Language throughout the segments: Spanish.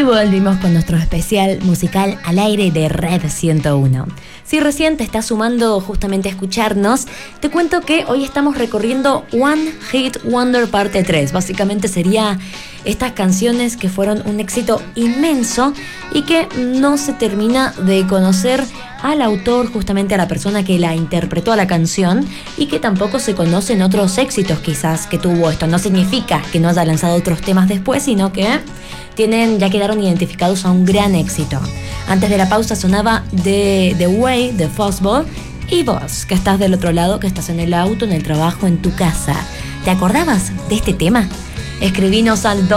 volvimos con nuestro especial musical al aire de Red 101. Si recién te estás sumando justamente a escucharnos, te cuento que hoy estamos recorriendo One Hit Wonder parte 3. Básicamente sería estas canciones que fueron un éxito inmenso y que no se termina de conocer al autor, justamente a la persona que la interpretó a la canción, y que tampoco se conocen otros éxitos quizás que tuvo. Esto no significa que no haya lanzado otros temas después, sino que ya quedaron identificados a un gran éxito. Antes de la pausa sonaba The Way de Fuzzball, y vos, que estás del otro lado, que estás en el auto, en el trabajo, en tu casa, ¿te acordabas de este tema? Escribinos al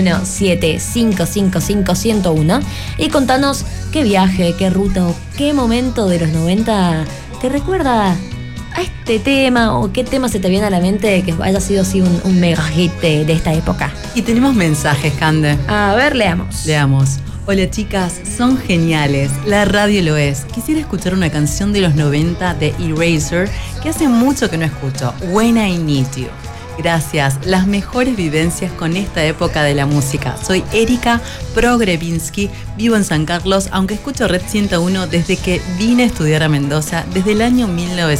261-7555-101 y contanos qué viaje, qué ruta o qué momento de los 90 te recuerda a este tema, o qué tema se te viene a la mente que haya sido así un mega hit de esta época. Y tenemos mensajes, Cande. A ver, leamos. Hola chicas, son geniales, la radio lo es. Quisiera escuchar una canción de los 90 de Eraser que hace mucho que no escucho, When I Need You. Gracias, las mejores vivencias con esta época de la música. Soy Erika Progrevinsky, vivo en San Carlos, aunque escucho Red 101 desde que vine a estudiar a Mendoza, desde el año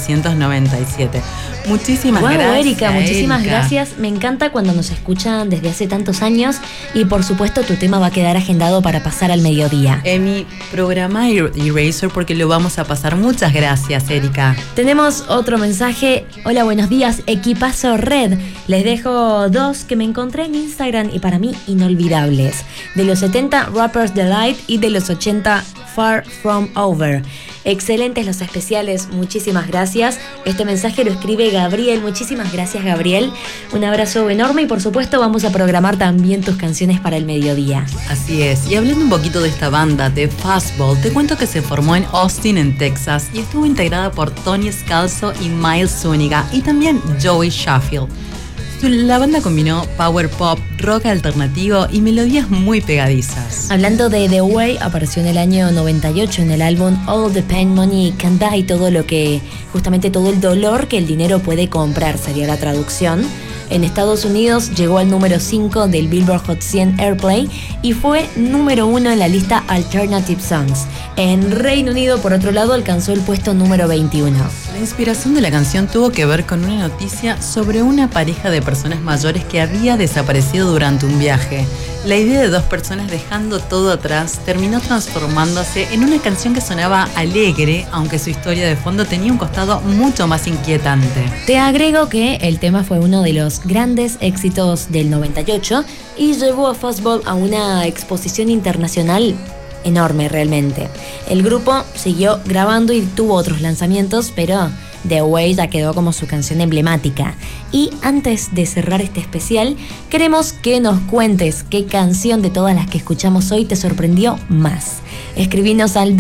1997. Muchísimas gracias, Erika, muchísimas gracias. Me encanta cuando nos escuchan desde hace tantos años, y por supuesto tu tema va a quedar agendado para pasar al mediodía. En mi programa Eraser, porque lo vamos a pasar. Muchas gracias, Erika. Tenemos otro mensaje. Hola, buenos días, equipazo Red. Les dejo dos que me encontré en Instagram y para mí inolvidables. De los 70, Rappers Delight, y de los 80, Far From Over. Excelentes los especiales, muchísimas gracias. Este mensaje lo escribe Gabriel. Muchísimas gracias, Gabriel. Un abrazo enorme, y por supuesto vamos a programar también tus canciones para el mediodía. Así es. Y hablando un poquito de esta banda de Fuzzball, te cuento que se formó en Austin, en Texas, y estuvo integrada por Tony Scalzo y Miles Zúñiga, y también Joey Sheffield. La banda combinó power pop, rock alternativo y melodías muy pegadizas. Hablando de The Way, apareció en el año 98 en el álbum All the Pain Money Can Buy, justamente todo el dolor que el dinero puede comprar, sería la traducción. En Estados Unidos llegó al número 5 del Billboard Hot 100 Airplay y fue número 1 en la lista Alternative Songs. En Reino Unido, por otro lado, alcanzó el puesto número 21. La inspiración de la canción tuvo que ver con una noticia sobre una pareja de personas mayores que había desaparecido durante un viaje. La idea de dos personas dejando todo atrás terminó transformándose en una canción que sonaba alegre, aunque su historia de fondo tenía un costado mucho más inquietante. Te agrego que el tema fue uno de los grandes éxitos del 98 y llevó a Fuzzball a una exposición internacional enorme realmente. El grupo siguió grabando y tuvo otros lanzamientos, pero The Way ya quedó como su canción emblemática. Y antes de cerrar este especial, queremos que nos cuentes qué canción de todas las que escuchamos hoy te sorprendió más. Escribinos al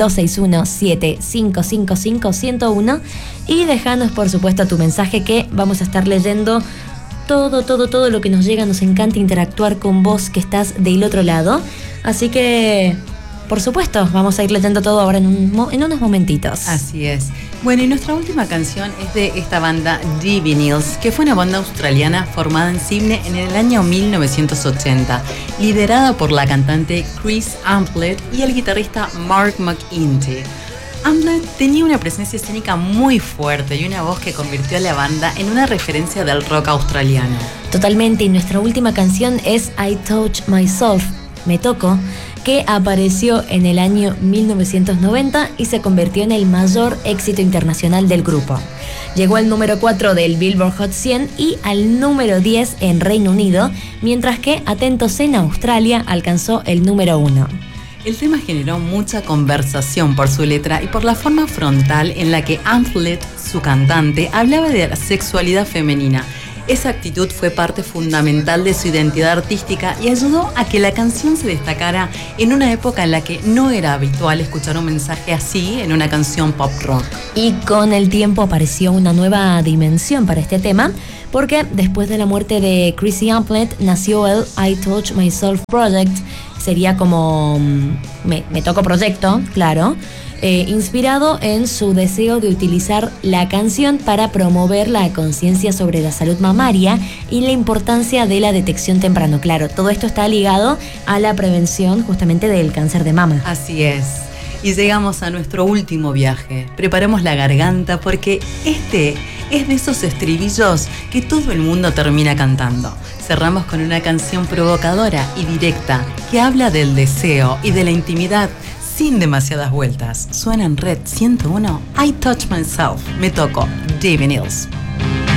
261-7555-101 y dejanos por supuesto tu mensaje, que vamos a estar leyendo todo lo que nos llega. Nos encanta interactuar con vos que estás del otro lado, así que por supuesto vamos a ir leyendo todo ahora en unos momentitos. Así es. Bueno, y nuestra última canción es de esta banda The Vinyls, que fue una banda australiana formada en Sydney en el año 1980, liderada por la cantante Chris Amphlett y el guitarrista Mark McIntyre. Amphlett tenía una presencia escénica muy fuerte y una voz que convirtió a la banda en una referencia del rock australiano. Totalmente, y nuestra última canción es I Touch Myself, Me Toco, que apareció en el año 1990 y se convirtió en el mayor éxito internacional del grupo. Llegó al número 4 del Billboard Hot 100 y al número 10 en Reino Unido, mientras que, atentos, en Australia alcanzó el número 1. El tema generó mucha conversación por su letra y por la forma frontal en la que Amphlett, su cantante, hablaba de la sexualidad femenina. Esa actitud fue parte fundamental de su identidad artística y ayudó a que la canción se destacara en una época en la que no era habitual escuchar un mensaje así en una canción pop rock. Y con el tiempo apareció una nueva dimensión para este tema, porque después de la muerte de Chrissy Amphlett nació el I Touch Myself Project, sería como Me Toco Proyecto, claro, inspirado en su deseo de utilizar la canción para promover la conciencia sobre la salud mamaria y la importancia de la detección temprano. Claro, todo esto está ligado a la prevención justamente del cáncer de mama. Así es. Y llegamos a nuestro último viaje. Preparamos la garganta porque este es de esos estribillos que todo el mundo termina cantando. Cerramos con una canción provocadora y directa que habla del deseo y de la intimidad sin demasiadas vueltas. Suena en Red 101, I Touch Myself, Me Toco, David Mills.